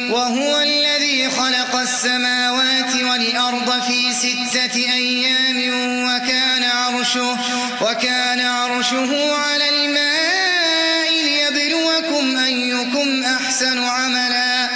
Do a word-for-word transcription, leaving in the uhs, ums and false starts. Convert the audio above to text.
وهو الذي خلق السماوات والأرض في ستة أيام وكان عرشه, وكان عرشه على الماء ليبلوكم أيكم أحسن عملا